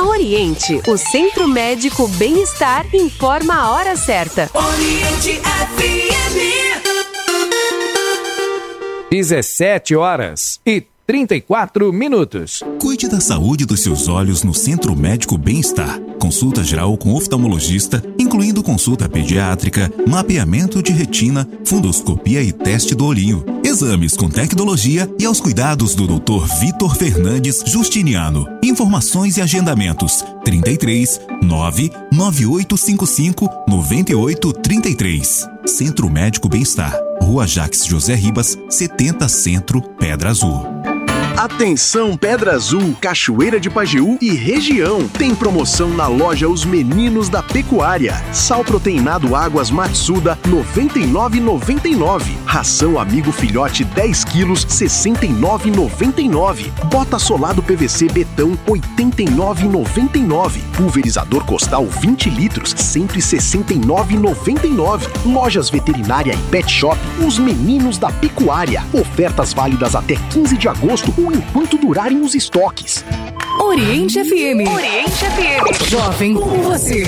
Oriente, o Centro Médico Bem-Estar, informa a hora certa. Oriente FM. 17h34. Cuide da saúde dos seus olhos no Centro Médico Bem-Estar. Consulta geral com oftalmologista, incluindo consulta pediátrica, mapeamento de retina, fundoscopia e teste do olhinho. Exames com tecnologia e aos cuidados do Dr. Vitor Fernandes Justiniano. Informações e agendamentos: 33 99855 9833. Centro Médico Bem-Estar, Rua Jacques José Ribas, 70 Centro, Pedra Azul. Atenção Pedra Azul, Cachoeira de Pajeú e região. Tem promoção na loja Os Meninos da Pecuária. Sal proteinado Águas Matsuda, R$ 99,99. Ração Amigo Filhote 10 quilos, R$ 69,99. Bota solado PVC Betão, R$ 89,99. Pulverizador Costal 20 litros, R$ 169,99. Lojas Veterinária e Pet Shop, Os Meninos da Pecuária. Ofertas válidas até 15 de agosto ou enquanto durarem os estoques. Oriente FM. Oriente FM. Jovem com você.